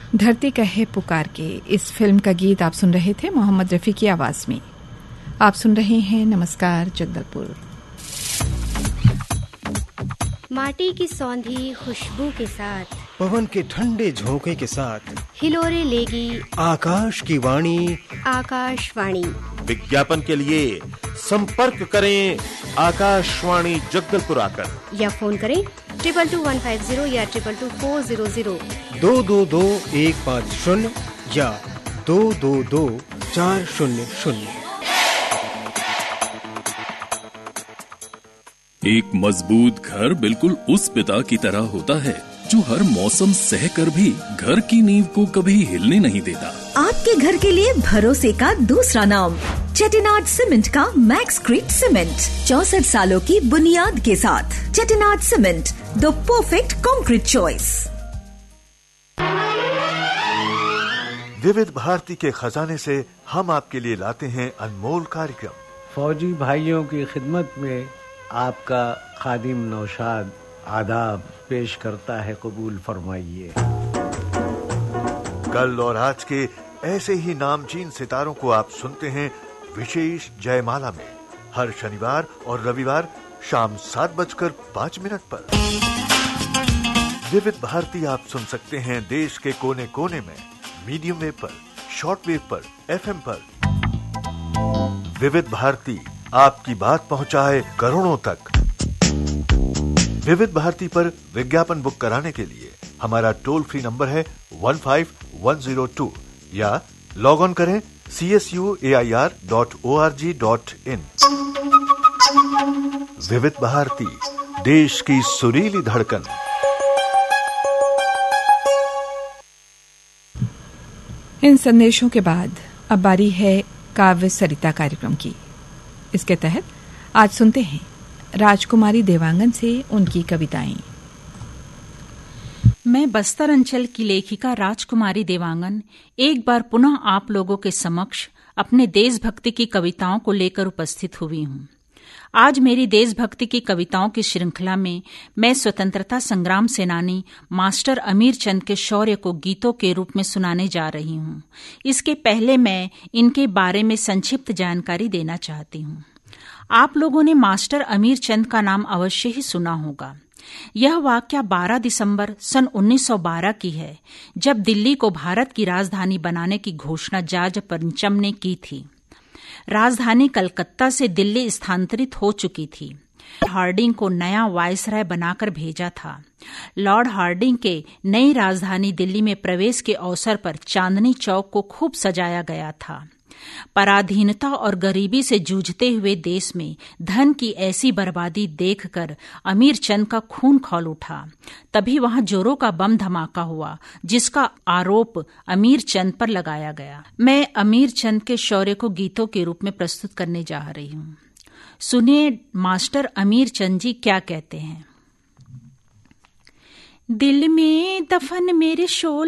धरती कहे पुकार के इस फिल्म का गीत आप सुन रहे थे मोहम्मद रफी की आवाज में। आप सुन रहे हैं नमस्कार जगदलपुर। माटी की सौंधी खुशबू के साथ, पवन के ठंडे झोंके के साथ हिलोरे लेगी आकाश की वाणी। आकाशवाणी। विज्ञापन के लिए संपर्क करें आकाशवाणी जगदलपुर आकर, या फोन करें 222150 या 222400 222-150 या 222-400। एक मजबूत घर बिल्कुल उस पिता की तरह होता है जो हर मौसम सहकर भी घर की नींव को कभी हिलने नहीं देता। आपके घर के लिए भरोसे का दूसरा नाम चेटिनाड सीमेंट का मैक्सक्रीट सीमेंट, 64 सालों की बुनियाद के साथ। Chettinad cement, the perfect concrete choice. विविध भारती के खजाने से हम आपके लिए लाते हैं अनमोल कार्यक्रम। फौजी भाइयों की खिदमत में आपका खादिम नौशाद आदाब पेश करता है, कबूल फरमाइए। कल और आज के ऐसे ही नामचीन सितारों को आप सुनते हैं विशेष जयमाला में, हर शनिवार और रविवार शाम 7:05 पर। विविध भारती आप सुन सकते हैं देश के कोने कोने में, मीडियम वेव पर, शॉर्ट वेव पर, FM पर। विविध भारती आपकी बात पहुंचाए करोड़ों तक। विविध भारती पर विज्ञापन बुक कराने के लिए हमारा टोल फ्री नंबर है 15102 या लॉग ऑन करें csuair.org.in। विविध भारती, देश की सुरीली धड़कन। इन संदेशों के बाद अब बारी है काव्य सरिता कार्यक्रम की। इसके तहत आज सुनते हैं राजकुमारी देवांगन से उनकी कविताएं। मैं बस्तर अंचल की लेखिका राजकुमारी देवांगन एक बार पुनः आप लोगों के समक्ष अपने देशभक्ति की कविताओं को लेकर उपस्थित हुई हूं। आज मेरी देशभक्ति की कविताओं की श्रृंखला में मैं स्वतंत्रता संग्राम सेनानी मास्टर अमीर चंद के शौर्य को गीतों के रूप में सुनाने जा रही हूं। इसके पहले मैं इनके बारे में संक्षिप्त जानकारी देना चाहती हूं। आप लोगों ने मास्टर अमीर चंद का नाम अवश्य ही सुना होगा। यह वाकया 12 दिसंबर सन 1912 की है, जब दिल्ली को भारत की राजधानी बनाने की घोषणा जॉर्ज पंचम ने की थी। राजधानी कलकत्ता से दिल्ली स्थानांतरित हो चुकी थी। हार्डिंग को नया वायसराय बनाकर भेजा था। लॉर्ड हार्डिंग के नई राजधानी दिल्ली में प्रवेश के अवसर पर चांदनी चौक को खूब सजाया गया था। पराधीनता और गरीबी से जूझते हुए देश में धन की ऐसी बर्बादी देखकर अमीर चंद का खून खौल उठा। तभी वहां जोरों का बम धमाका हुआ, जिसका आरोप अमीर चंद पर लगाया गया। मैं अमीर चंद के शौर्य को गीतों के रूप में प्रस्तुत करने जा रही हूं। सुनिए मास्टर अमीर चंद जी क्या कहते हैं। दिल में दफन मेरे शोले